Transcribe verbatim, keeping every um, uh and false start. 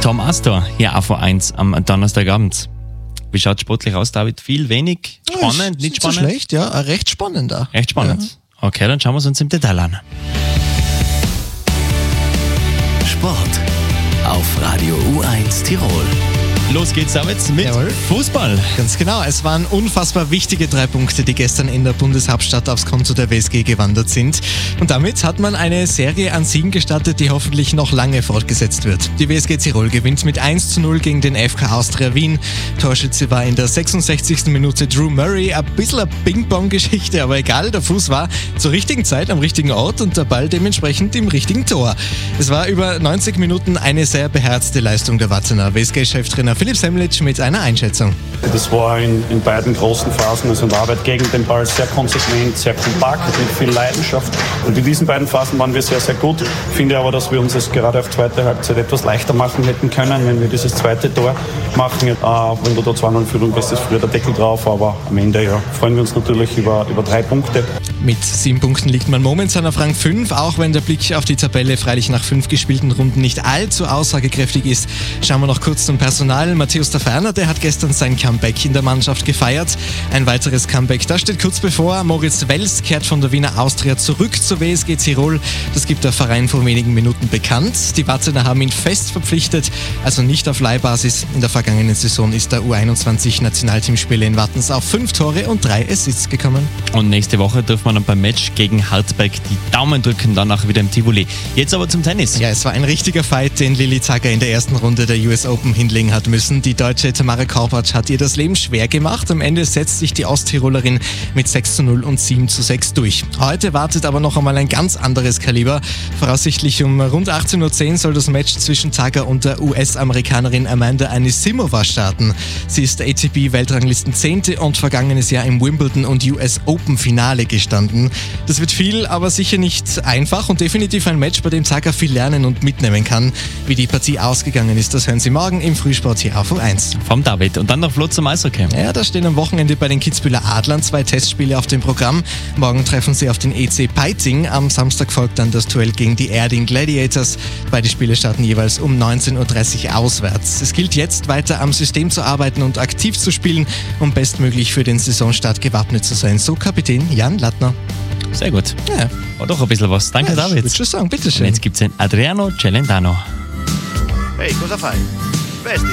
Tom Astor, hier A V eins am Donnerstagabend. Wie schaut es sportlich aus, David? Viel, wenig? Spannend, ja, nicht spannend? So schlecht, ja. Recht spannend da. Recht spannend. Ja. Okay, dann schauen wir es uns im Detail an. Sport auf Radio U eins Tirol. Los geht's damit mit Jawohl. Fußball. Ganz genau. Es waren unfassbar wichtige drei Punkte, die gestern in der Bundeshauptstadt aufs Konto der W S G gewandert sind. Und damit hat man eine Serie an Siegen gestartet, die hoffentlich noch lange fortgesetzt wird. Die W S G Tirol gewinnt mit eins zu null gegen den F K Austria Wien. Torschütze war in der sechsundsechzigsten Minute Drew Murray. Ein bisschen eine Ping-Pong-Geschichte, aber egal, der Fuß war zur richtigen Zeit am richtigen Ort und der Ball dementsprechend im richtigen Tor. Es war über neunzig Minuten eine sehr beherzte Leistung der Wattener. W S G-Cheftrainer Philipp Semlitsch mit einer Einschätzung. Das war in, in beiden großen Phasen, also in der Arbeit gegen den Ball sehr konsequent, sehr kompakt, mit viel Leidenschaft. Und in diesen beiden Phasen waren wir sehr, sehr gut. Ich finde aber, dass wir uns es gerade auf zweite Halbzeit etwas leichter machen hätten können, wenn wir dieses zweite Tor machen. Äh, wenn du da zwei null in Führung bist, ist früher der Deckel drauf, aber am Ende ja, freuen wir uns natürlich über, über drei Punkte. Mit sieben Punkten liegt man momentan auf Rang fünf, auch wenn der Blick auf die Tabelle freilich nach fünf gespielten Runden nicht allzu aussagekräftig ist. Schauen wir noch kurz zum Personal. Matthäus Taferner, der hat gestern sein Comeback in der Mannschaft gefeiert. Ein weiteres Comeback, das steht kurz bevor. Moritz Wels kehrt von der Wiener Austria zurück zur W S G Tirol. Das gibt der Verein vor wenigen Minuten bekannt. Die Wattener haben ihn fest verpflichtet, also nicht auf Leihbasis. In der vergangenen Saison ist der U einundzwanzig Nationalteamspieler in Wattens auf fünf Tore und drei Assists gekommen. Und nächste Woche dürfen wir dann beim Match gegen Hartberg die Daumen drücken, danach wieder im Tivoli. Jetzt aber zum Tennis. Ja, es war ein richtiger Fight, den Lili Zacker in der ersten Runde der U S Open hinlegen hat müssen. Die deutsche Tamara Korpatsch hat ihr das Leben schwer gemacht. Am Ende setzt sich die Osttirolerin mit sechs zu null und sieben zu sechs durch. Heute wartet aber noch einmal ein ganz anderes Kaliber. Voraussichtlich um rund achtzehn Uhr zehn soll das Match zwischen Zacker und der U S-Amerikanerin Amanda Anisimova starten. Sie ist A T P-Weltranglisten Zehnte und vergangenes Jahr im Wimbledon und U S Open-Finale gestanden. Das wird viel, aber sicher nicht einfach und definitiv ein Match, bei dem Zacker viel lernen und mitnehmen kann. Wie die Partie ausgegangen ist, das hören Sie morgen im Frühsport hier auf U eins. Vom David. Und dann noch Flo zum Eishockey. Ja, da stehen am Wochenende bei den Kitzbüheler Adlern zwei Testspiele auf dem Programm. Morgen treffen sie auf den E C Peiting. Am Samstag folgt dann das Duell gegen die Erding Gladiators. Beide Spiele starten jeweils um neunzehn Uhr dreißig auswärts. Es gilt jetzt weiter am System zu arbeiten und aktiv zu spielen, um bestmöglich für den Saisonstart gewappnet zu sein. So Kapitän Jan Lattner. Sehr gut. Ja. War doch ein bisschen was. Danke, Ja, David. Ich würde schon sagen, bitteschön. Und jetzt gibt es den Adriano Celentano. Ehi, cosa fai? Vesti.